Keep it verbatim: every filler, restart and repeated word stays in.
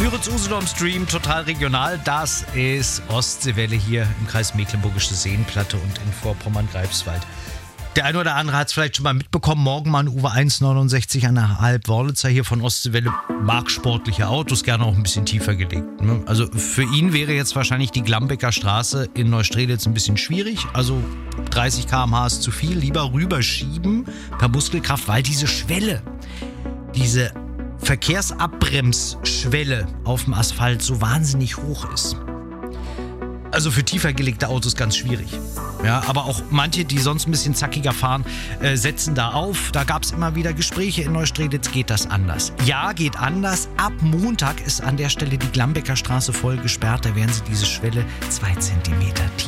hören zu Usedom Stream, total regional. Das ist Ostseewelle hier im Kreis Mecklenburgische Seenplatte und in Vorpommern-Greifswald. Der eine oder andere hat es vielleicht schon mal mitbekommen. Morgen mal ein Uwe eins neunundsechzig Komma fünf Wörlitzer hier von Ostseewelle. Mag sportliche Autos, gerne auch ein bisschen tiefer gelegt. Ne? Also für ihn wäre jetzt wahrscheinlich die Glambecker Straße in Neustrelitz ein bisschen schwierig. Also dreißig Kilometer pro Stunde ist zu viel. Lieber rüberschieben per Muskelkraft, weil diese Schwelle, diese Verkehrsabbremsschwelle auf dem Asphalt so wahnsinnig hoch ist. Also für tiefer gelegte Autos ganz schwierig. Ja, aber auch manche, die sonst ein bisschen zackiger fahren, äh, setzen da auf. Da gab es immer wieder Gespräche. In Neustrelitz geht das anders. Ja, geht anders. Ab Montag ist an der Stelle die Glambecker Straße voll gesperrt. Da werden sie diese Schwelle zwei Zentimeter tief